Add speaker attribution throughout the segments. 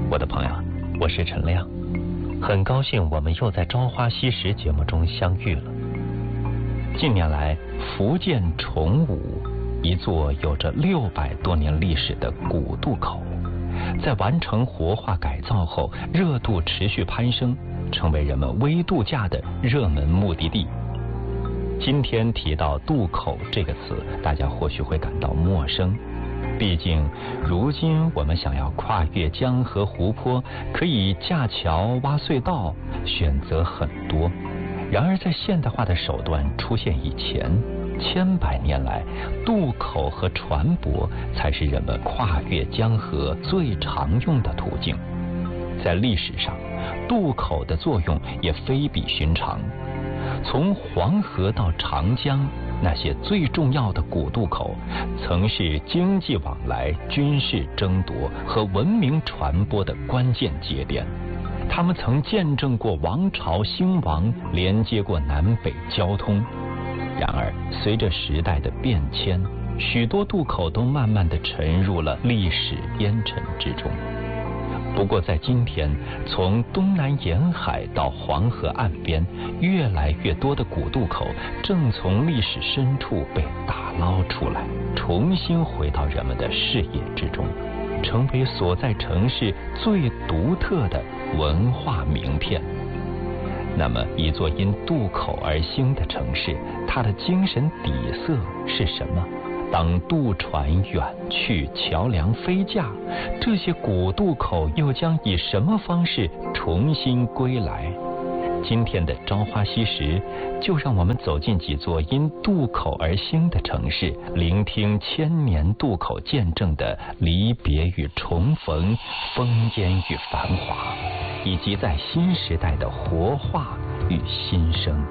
Speaker 1: 我的朋友，我是陈亮，很高兴我们又在《朝花夕拾》节目中相遇了。近年来，福建崇武一座有着600多年历史的古渡口，在完成活化改造后，热度持续攀升，成为人们微度假的热门目的地。今天提到渡口这个词，大家或许会感到陌生。毕竟，如今我们想要跨越江河湖泊，可以架桥、挖隧道，选择很多。然而，在现代化的手段出现以前，千百年来，渡口和船舶才是人们跨越江河最常用的途径。在历史上，渡口的作用也非比寻常。从黄河到长江，那些最重要的古渡口，曾是经济往来、军事争夺和文明传播的关键节点。他们曾见证过王朝兴亡，连接过南北交通。然而，随着时代的变迁，许多渡口都慢慢地沉入了历史烟尘之中。不过在今天，从东南沿海到黄河岸边，越来越多的古渡口正从历史深处被打捞出来，重新回到人们的视野之中，成为所在城市最独特的文化名片。那么，一座因渡口而兴的城市，它的精神底色是什么？当渡船远去，桥梁飞架，这些古渡口又将以什么方式重新归来？今天的朝花夕拾，就让我们走进几座因渡口而兴的城市，聆听千年渡口见证的离别与重逢、烽烟与繁华，以及在新时代的活化与新生。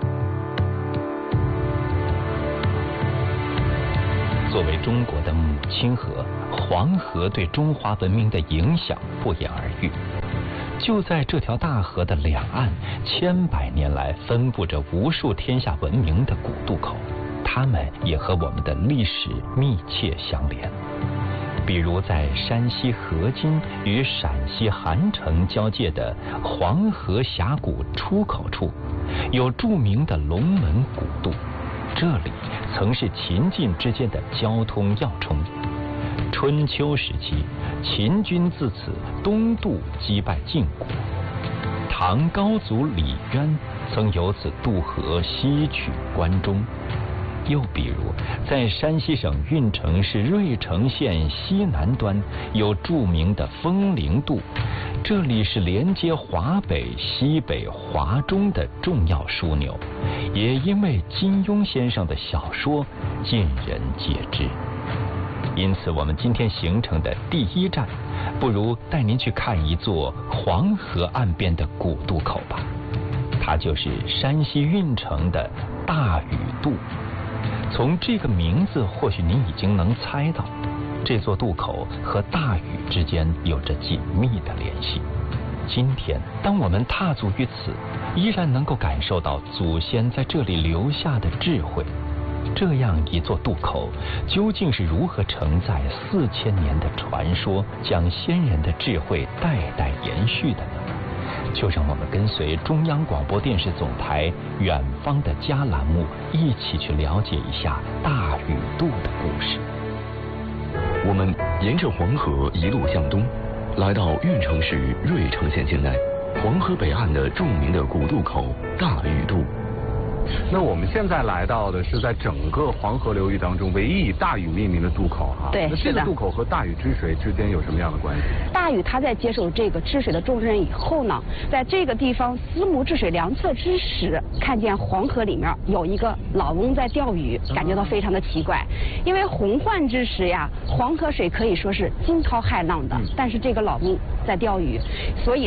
Speaker 1: 作为中国的母亲河，黄河对中华文明的影响不言而喻。就在这条大河的两岸，千百年来分布着无数天下闻名的古渡口，它们也和我们的历史密切相连。比如在山西河津与陕西韩城交界的黄河峡谷出口处，有著名的龙门古渡，这里曾是秦晋之间的交通要冲。春秋时期，秦军自此东渡击败晋国。唐高祖李渊曾由此渡河西取关中。又比如，在山西省运城市芮城县西南端有著名的枫林渡，这里是连接华北、西北、华中的重要枢纽，也因为金庸先生的小说尽人皆知。因此，我们今天行程的第一站，不如带您去看一座黄河岸边的古渡口吧。它就是山西运城的大禹渡。从这个名字，或许您已经能猜到，这座渡口和大禹之间有着紧密的联系。今天，当我们踏足于此，依然能够感受到祖先在这里留下的智慧。这样一座渡口，究竟是如何承载4000年的传说，将先人的智慧代代延续的呢？就让我们跟随中央广播电视总台远方的家栏目，一起去了解一下大禹渡的故事。
Speaker 2: 我们沿着黄河一路向东，来到运城市芮城县境内，黄河北岸的著名的古渡口大禹渡。
Speaker 3: 那我们现在来到的是在整个黄河流域当中唯一以大禹命名的渡口哈。
Speaker 4: 对，
Speaker 3: 那这个渡口和大禹治水之间有什么样的关系？
Speaker 4: 大禹他在接受这个治水的重任以后呢，在这个地方司母治水良策之时，看见黄河里面有一个老翁在钓鱼，感觉到非常的奇怪。因为洪患之时呀，黄河水可以说是惊涛骇浪的，但是这个老翁在钓鱼，所以呢，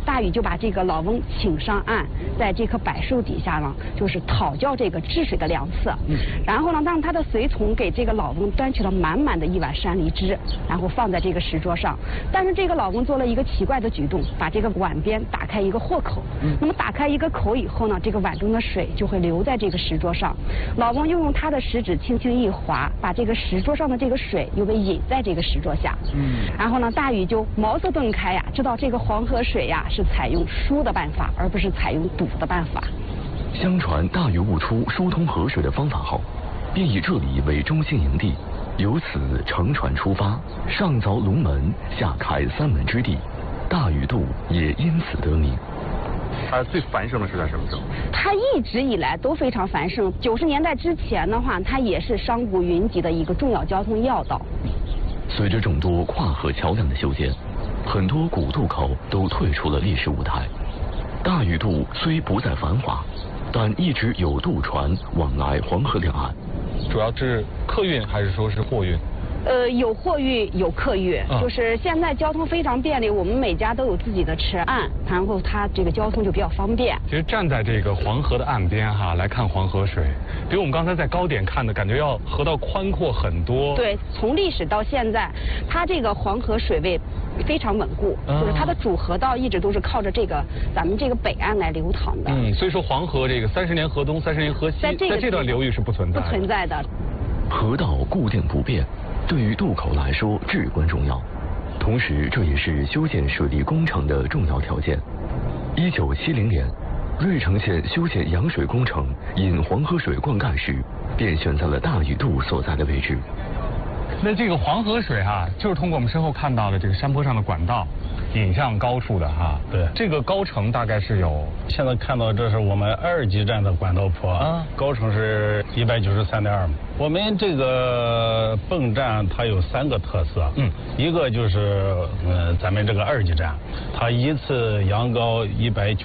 Speaker 4: 大禹就把这个老翁请上岸，在这棵柏树底下呢，就是讨教这个治水的良策。然后呢，让他的随从给这个老翁端去了满满的一碗山梨汁，然后放在这个石桌上。但是这个老翁做了一个奇怪的举动，把这个碗边打开一个豁口。那么打开一个口以后呢，这个碗中的水就会流在这个石桌上。老翁又用他的食指轻轻一划，把这个石桌上的这个水又被引在这个石桌下。然后呢，大禹就茅塞顿开呀，知道这个黄河水呀是采用疏的办法，而不是采用堵的办法。
Speaker 2: 相传大禹悟出疏通河水的方法后，便以这里为中心营地，由此乘船出发，上凿龙门，下开3门之地，大禹渡也因此得名。
Speaker 3: 它最繁盛的是在什么时候？
Speaker 4: 它一直以来都非常繁盛。90年代之前的话，它也是商贾云集的一个重要交通要道。
Speaker 2: 随着众多跨河桥梁的修建，很多古渡口都退出了历史舞台。大禹渡虽不再繁华，但一直有渡船往来黄河两岸。
Speaker 5: 主要是客运还是说是货运？
Speaker 4: 有货运有客运，就是现在交通非常便利，我们每家都有自己的池岸，然后它这个交通就比较方便。
Speaker 5: 其实站在这个黄河的岸边哈，来看黄河水，比我们刚才在高点看的感觉要河道宽阔很多。
Speaker 4: 对，从历史到现在，它这个黄河水位非常稳固，就是它的主河道一直都是靠着这个咱们这个北岸来流淌的。
Speaker 5: 所以说黄河这个30年河东30年河西，在这段流域是不存在的。
Speaker 2: 河道固定不变，对于渡口来说至关重要，同时这也是修建水利工程的重要条件。1970年，芮城县修建扬水工程引黄河水灌溉时，便选在了大禹渡所在的位置。
Speaker 5: 那这个黄河水就是通过我们身后看到的这个山坡上的管道引向高处的
Speaker 6: 对，
Speaker 5: 这个高程大概是有，
Speaker 6: 现在看到这是我们2级站的管道坡高程是193.2米。我们这个泵站它有3个特色，一个就是咱们这个2级站，它一次扬高190